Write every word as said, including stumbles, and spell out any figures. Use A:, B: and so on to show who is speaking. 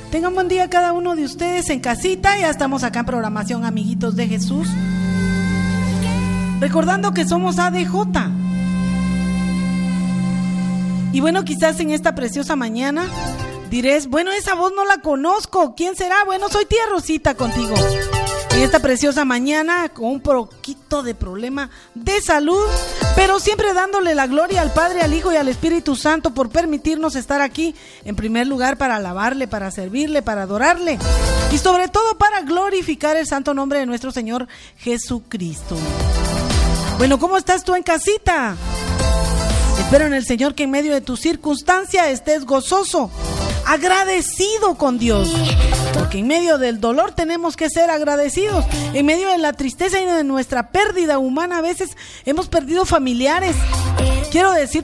A: Tengan buen día cada uno de ustedes en casita. Ya estamos acá en programación Amiguitos de Jesús. Recordando que somos A D J. Y bueno, quizás en esta preciosa mañana dirás, bueno, esa voz no la conozco. ¿Quién será? Bueno, soy tía Rosita contigo. En esta preciosa mañana con un poquito de problema de salud, pero siempre dándole la gloria al Padre, al Hijo y al Espíritu Santo por permitirnos estar aquí en primer lugar para alabarle, para servirle, para adorarle y sobre todo para glorificar el santo nombre de nuestro Señor Jesucristo. Bueno, ¿cómo estás tú en casita? Espero en el Señor que en medio de tu circunstancia estés gozoso, agradecido con Dios, porque en medio del dolor tenemos que ser agradecidos. En medio de la tristeza y de nuestra pérdida humana, a veces hemos perdido familiares. Quiero decir